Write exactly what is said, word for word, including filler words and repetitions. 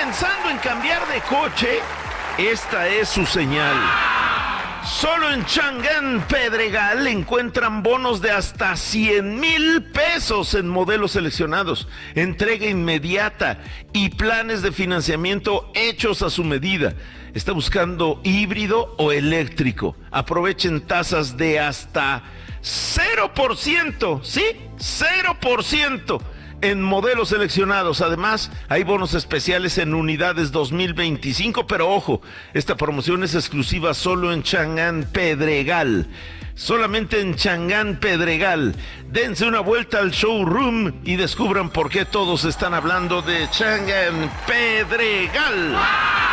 pensando en cambiar de coche, esta es su señal. Solo en Chang'an Pedregal encuentran bonos de hasta cien mil pesos en modelos seleccionados, entrega inmediata y planes de financiamiento hechos a su medida. Está buscando híbrido o eléctrico. Aprovechen tasas de hasta cero por ciento, ¿sí? cero por ciento en modelos seleccionados. Además, hay bonos especiales en unidades dos mil veinticinco, pero ojo, esta promoción es exclusiva solo en Chang'an Pedregal. Solamente en Chang'an Pedregal. Dense una vuelta al showroom y descubran por qué todos están hablando de Chang'an Pedregal.